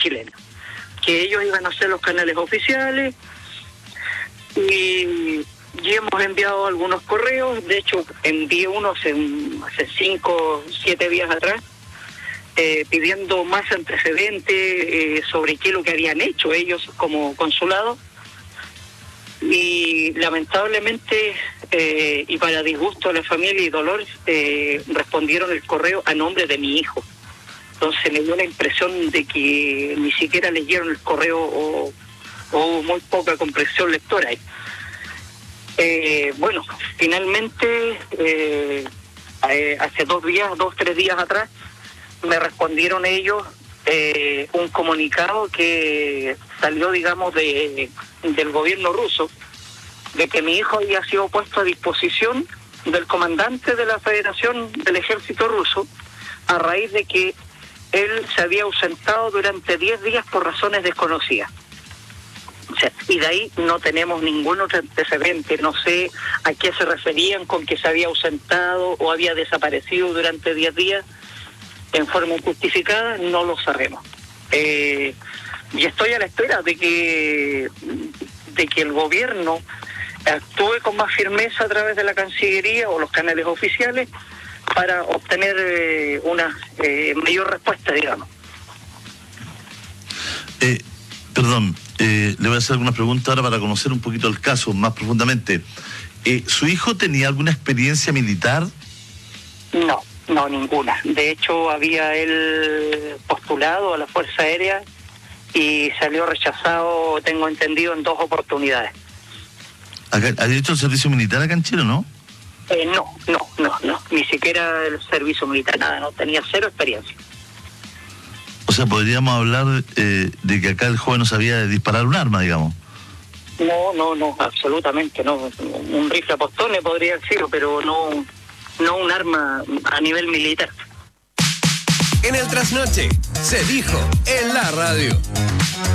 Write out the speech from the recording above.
chilenos, que ellos iban a ser los canales oficiales, y hemos enviado algunos correos. De hecho, envié uno hace 5 o 7 días atrás, pidiendo más antecedentes sobre qué es lo que habían hecho ellos como consulado, y lamentablemente, y para disgusto de la familia y dolor, respondieron el correo a nombre de mi hijo. Entonces me dio la impresión de que ni siquiera leyeron el correo, o muy poca comprensión lectora ahí. Bueno, finalmente, hace 2-3 días atrás, me respondieron ellos un comunicado que salió, digamos, del gobierno ruso, de que mi hijo había sido puesto a disposición del comandante de la Federación del Ejército Ruso, a raíz de que él se había ausentado durante 10 días por razones desconocidas. O sea, y de ahí no tenemos ningún otro antecedente. No sé a qué se referían con que se había ausentado o había desaparecido durante 10 días en forma injustificada, no lo sabemos. Y estoy a la espera de que el gobierno actúe con más firmeza a través de la Cancillería o los canales oficiales para obtener una mayor respuesta, digamos. Perdón, le voy a hacer algunas preguntas ahora para conocer un poquito el caso más profundamente. ¿Su hijo tenía alguna experiencia militar? No, ninguna. De hecho, había él postulado a la Fuerza Aérea y salió rechazado, tengo entendido, en 2 oportunidades. ¿Había hecho el servicio militar acá en Chile, no? No, ni siquiera el servicio militar, nada, no, tenía 0 experiencia. O sea, podríamos hablar de que acá el joven no sabía disparar un arma, digamos. No, absolutamente no. Un rifle a postones podría decir, pero no un arma a nivel militar. En el Trasnoche se dijo en la radio.